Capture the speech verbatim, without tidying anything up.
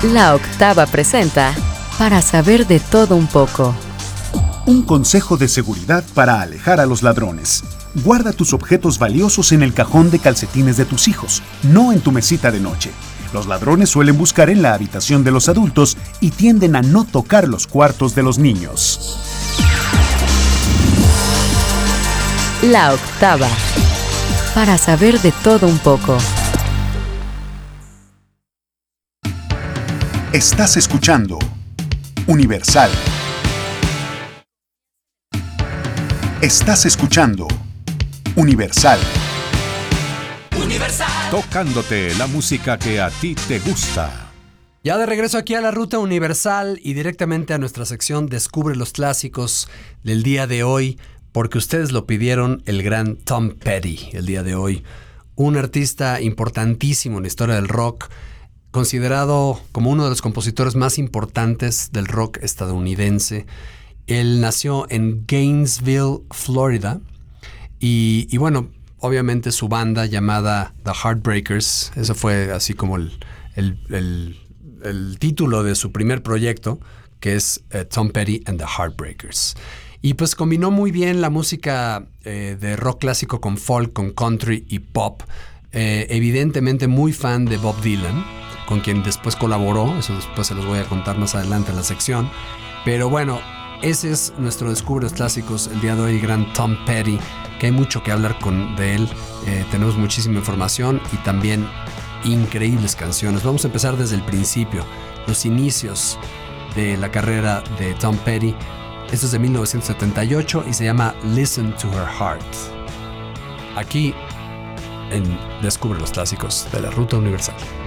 La Octava presenta Para saber de todo un poco. Un consejo de seguridad para alejar a los ladrones. Guarda tus objetos valiosos en el cajón de calcetines de tus hijos, no en tu mesita de noche. Los ladrones suelen buscar en la habitación de los adultos y tienden a no tocar los cuartos de los niños. La Octava. Para saber de todo un poco. Estás escuchando Universal. Estás escuchando Universal. Universal. Tocándote la música que a ti te gusta. Ya de regreso aquí a la Ruta Universal y directamente a nuestra sección Descubre los clásicos del día de hoy, porque ustedes lo pidieron, el gran Tom Petty el día de hoy. Un artista importantísimo en la historia del rock, considerado como uno de los compositores más importantes del rock estadounidense. Él nació en Gainesville, Florida, y, y bueno, obviamente su banda llamada The Heartbreakers, eso fue así como el, el, el, el título de su primer proyecto, que es uh, Tom Petty and the Heartbreakers. Y pues combinó muy bien la música eh, de rock clásico con folk, con country y pop. Eh, evidentemente muy fan de Bob Dylan, con quien después colaboró, eso después se los voy a contar más adelante en la sección. Pero bueno, ese es nuestro Descubre los Clásicos el día de hoy, el gran Tom Petty, que hay mucho que hablar con, de él. Eh, tenemos muchísima información y también increíbles canciones. Vamos a empezar desde el principio, los inicios de la carrera de Tom Petty. Esto es de mil novecientos setenta y ocho y se llama Listen to Her Heart. Aquí en Descubre los Clásicos de la Ruta Universal.